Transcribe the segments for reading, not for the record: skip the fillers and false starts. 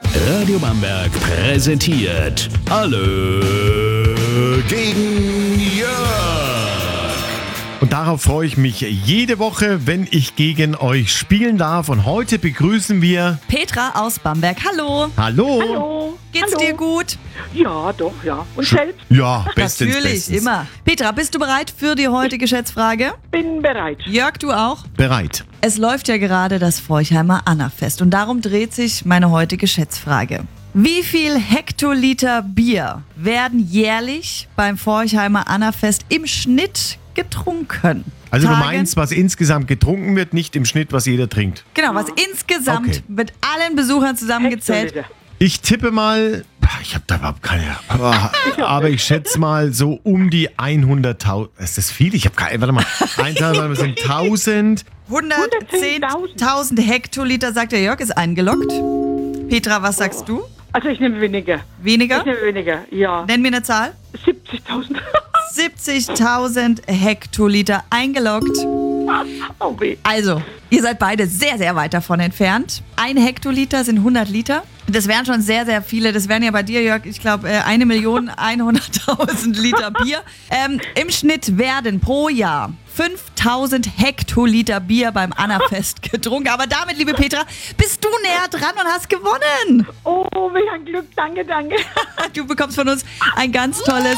Radio Bamberg präsentiert Alle gegen Jörg. Und darauf freue ich mich jede Woche, wenn ich gegen euch spielen darf. Und heute begrüßen wir Petra aus Bamberg. Hallo. Hallo. Hallo. Geht's dir gut? Ja, doch, ja. Und selbst? Ja, bestens. Natürlich, bestens. immer. Petra, bist du bereit für die heutige Schätzfrage? Bin bereit. Jörg, du auch? Bereit. Es läuft ja gerade das Forchheimer Annafest und darum dreht sich meine heutige Schätzfrage. Wie viel Hektoliter Bier werden jährlich beim Forchheimer Annafest im Schnitt getrunken? Also du Tage- meinst, was insgesamt getrunken wird, nicht im Schnitt, was jeder trinkt. Genau, was insgesamt Okay. mit allen Besuchern zusammengezählt. Hektoliter. Ich tippe mal, ich habe da überhaupt keine, aber ich schätze mal so um die 100.000. Ist das viel? Ich habe keine, warte mal, 1.000. 110.000 Hektoliter, sagt der Jörg, ist eingeloggt. Petra, was sagst du? Also ich nehme weniger. Weniger? Ich nehme weniger, ja. Nenn mir eine Zahl. 70.000. 70.000 Hektoliter eingeloggt. Oh weh. Also, ihr seid beide sehr, sehr weit davon entfernt. 1 Hektoliter sind 100 Liter. Das wären schon sehr, sehr viele. Das wären ja bei dir, Jörg, ich glaube, 1.100.000 Liter Bier. Im Schnitt werden pro Jahr 5.000 Hektoliter Bier beim Annafest getrunken. Aber damit, liebe Petra, bist du näher dran und hast gewonnen. Oh, welch ein Glück. Danke, danke. Du bekommst von uns ein ganz tolles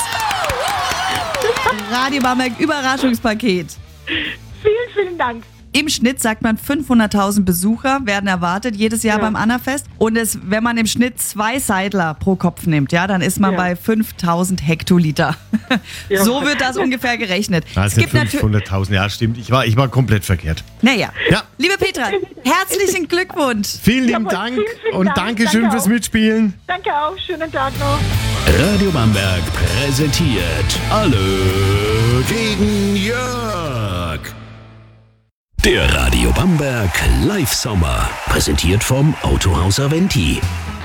Radio Bamberg Überraschungspaket. Vielen, vielen Dank. Im Schnitt sagt man 500.000 Besucher werden erwartet jedes Jahr Ja. beim Annafest. Und wenn man im Schnitt 2 Seidler pro Kopf nimmt, ja, dann ist man Ja. bei 5.000 Hektoliter. Ja. So wird das ungefähr gerechnet. Das sind 500.000, ja stimmt. Ich war komplett verkehrt. Naja. Ja. Liebe Petra, herzlichen Glückwunsch. Vielen lieben Jawohl, Dank vielen und Dank. Dankeschön Danke fürs auch. Mitspielen. Danke auch. Schönen Tag noch. Radio Bamberg präsentiert Alle gegen Jörg. Der Radio Bamberg Live Sommer. Präsentiert vom Autohaus Aventi.